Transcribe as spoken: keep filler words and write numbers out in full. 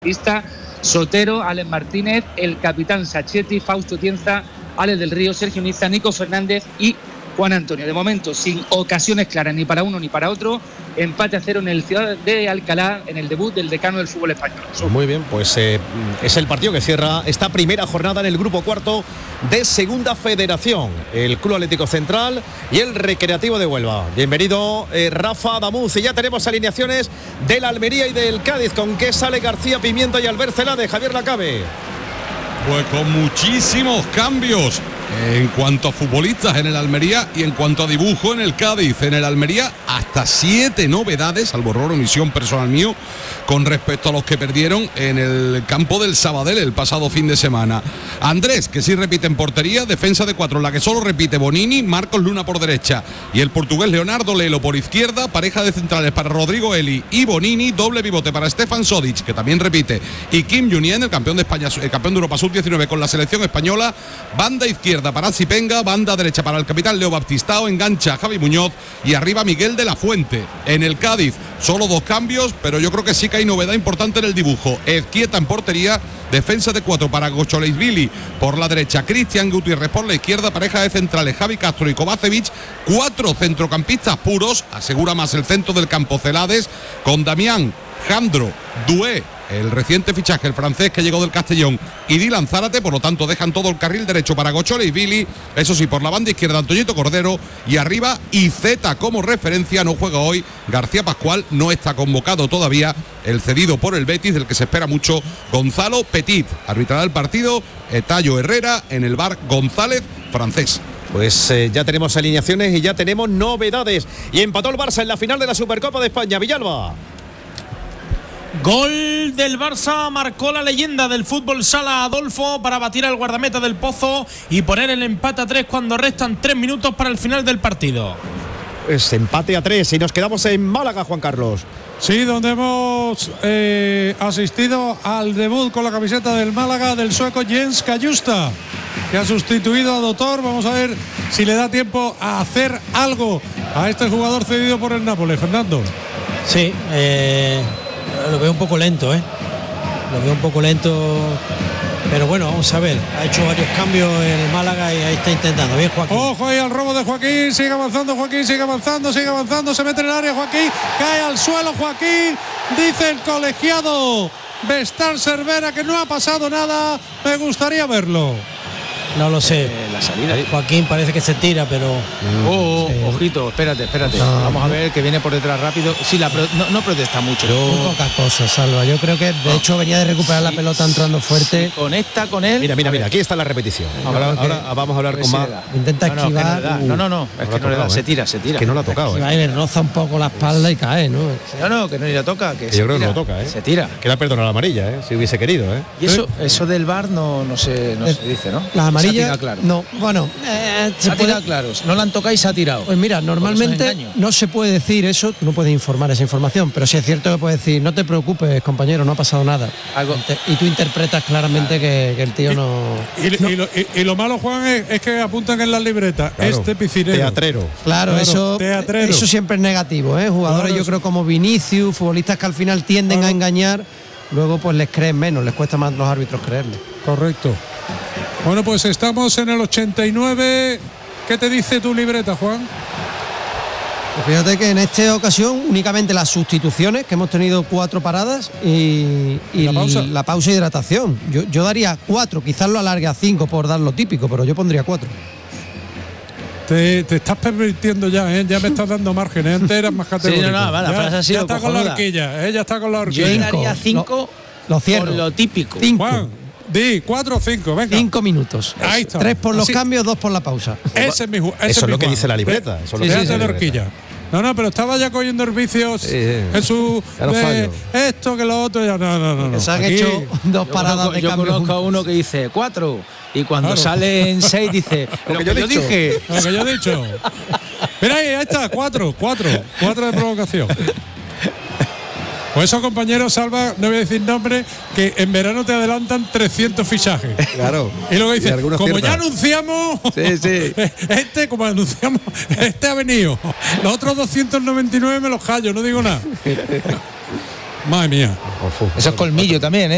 Pista, Sotero, Alex Martínez, el capitán Sacchetti, Fausto Tienza, Alex del Río, Sergio Niza, Nico Fernández y Juan Antonio. De momento, sin ocasiones claras ni para uno ni para otro, empate a cero en el Ciudad de Alcalá, en el debut del decano del fútbol español. Muy bien, pues eh, es el partido que cierra esta primera jornada en el grupo cuarto de Segunda Federación. El Club Atlético Central y el Recreativo de Huelva. Bienvenido, eh, Rafa Damuz. Y ya tenemos alineaciones del Almería y del Cádiz. ¿Con qué sale García Pimienta y Albert Celades? Javier Lacabe. Pues con muchísimos cambios en cuanto a futbolistas en el Almería y en cuanto a dibujo en el Cádiz. En el Almería hasta siete novedades, salvo error o omisión personal mío, con respecto a los que perdieron en el campo del Sabadell el pasado fin de semana. Andrés, que sí repite en portería, defensa de cuatro, la que solo repite Bonini, Marcos Luna por derecha y el portugués Leonardo Lelo por izquierda, pareja de centrales para Rodrigo Eli y Bonini, doble pivote para Stefan Sodic, que también repite, y Kim Junien, el campeón de España, el campeón de Europa sub diecinueve con la selección española, banda izquierda para Zipenga, banda derecha para el capitán Leo Baptistao, engancha Javi Muñoz y arriba Miguel de la Fuente. En el Cádiz solo dos cambios, pero yo creo que sí que hay novedad importante en el dibujo. Ezquieta en portería, defensa de cuatro para Gocholeisvili por la derecha, Cristian Gutiérrez por la izquierda, pareja de centrales Javi Castro y Kovacevic, cuatro centrocampistas puros, asegura más el centro del campo Celades, con Damián, Jandro, Doué, el reciente fichaje, el francés que llegó del Castellón, y Dylan Zárate, por lo tanto dejan todo el carril derecho para Gocholeisvili, eso sí, por la banda izquierda Antoñito Cordero, y arriba Iceta como referencia, no juega hoy García Pascual, no está convocado todavía el cedido por el Betis, del que se espera mucho Gonzalo Petit. Arbitrará el partido Tayo Herrera, en el bar González, francés. Pues eh, ya tenemos alineaciones y ya tenemos novedades. Y empató el Barça en la final de la Supercopa de España. Villalba. Gol del Barça, marcó la leyenda del fútbol sala Adolfo para batir al guardameta del Pozo y poner el empate a tres cuando restan tres minutos para el final del partido. Pues empate a tres y nos quedamos en Málaga, Juan Carlos. Sí, donde hemos eh, asistido al debut con la camiseta del Málaga del sueco Jens Kajusta, que ha sustituido a Doctor. Vamos a ver si le da tiempo a hacer algo a este jugador cedido por el Nápoles. Fernando. Sí, eh... lo veo un poco lento, ¿eh? Lo veo un poco lento, pero bueno, vamos a ver. Ha hecho varios cambios en el Málaga y ahí está intentando. Bien, Joaquín. Ojo ahí al robo de Joaquín. Sigue avanzando Joaquín, sigue avanzando, sigue avanzando. Se mete en el área Joaquín. Cae al suelo Joaquín. Dice el colegiado Bestar Cervera que no ha pasado nada. Me gustaría verlo. No lo sé. Eh, la salida. Joaquín parece que se tira, pero. Oh, sí. Ojito, espérate, espérate. No, Vamos a ver que viene por detrás rápido. Sí, la pro, no, no protesta mucho. Muy poca cosa, Salva. Yo creo que de hecho venía de recuperar sí, la pelota entrando fuerte. Sí, conecta con él. Mira, mira, mira. Aquí está la repetición. Ahora, ahora que, vamos a hablar con más. Intenta no, no, esquivar. No, no, no, no. Es que no le da. Se tira, se tira. Que no la ha tocado. Eh. Le roza un poco la espalda y cae, ¿no? No, no, que no le toca. Que yo creo que no lo toca, ¿eh? Se tira. Que le ha perdonado la amarilla, ¿eh? Si hubiese querido, ¿eh? Y eso, eso del V A R no, no se, no se dice, ¿no? La amarilla. Claro. No. Bueno, eh, se ha puede... tirado claros. No la han tocado y se ha tirado. Pues mira, normalmente no se puede decir eso, no puedes informar esa información, pero sí es cierto que puedes decir, no te preocupes, compañero, no ha pasado nada. Algo. Y tú interpretas claramente que, que el tío y, no, y, no... Y, lo, y, y lo malo, Juan, es, es que apuntan en las libretas, claro, este piscinero. Teatrero. Claro, claro, eso, teatrero. Eso siempre es negativo, ¿eh? Jugadores, claro, yo creo como Vinicius, futbolistas que al final tienden, claro, a engañar, luego pues les creen menos, les cuesta más a los árbitros creerles. Correcto. Bueno, pues estamos en el ochenta y nueve. ¿Qué te dice tu libreta, Juan? Pues fíjate que en esta ocasión únicamente las sustituciones, que hemos tenido cuatro paradas y, y la, pausa? la pausa y hidratación. Yo, yo daría cuatro, quizás lo alargue a cinco por dar lo típico, pero yo pondría cuatro. Te, te estás pervirtiendo ya, ¿eh? Ya me estás dando márgenes. Antes eras más categórico. Sí, no, no, vale, ya, la frase ha sido ya está cojonuda. con la horquilla, ¿eh? Ya está con la horquilla. Yo daría cinco lo, lo cierro. por lo típico. Cinco. Juan, di cuatro o cinco, venga. Cinco minutos. Ahí está. Tres por los Así. Cambios, dos por la pausa. Ese es mi ese Eso es es lo mi que Juan. dice la libreta. Eso es lo Sí, que sí, dice de la horquilla. No, no, pero estaba ya cogiendo el vicios, sí, sí, en su de esto que lo otro ya no, no, no. no. Se han Aquí, hecho dos paradas conozco, de yo cambio. Yo conozco a uno que dice cuatro y cuando claro. sale en seis dice lo que yo, yo dije. Lo que yo he dicho. Mira ahí, ahí está, cuatro, cuatro, cuatro de provocación. Pues esos compañeros, Salva, no voy a decir nombre, que en verano te adelantan trescientos fichajes. Claro. Y luego dices, como ciertas. ya anunciamos, sí, sí. este, como anunciamos, este ha venido. Los otros doscientos noventa y nueve me los callo, no digo nada. Madre mía. Eso es colmillo también, ¿eh?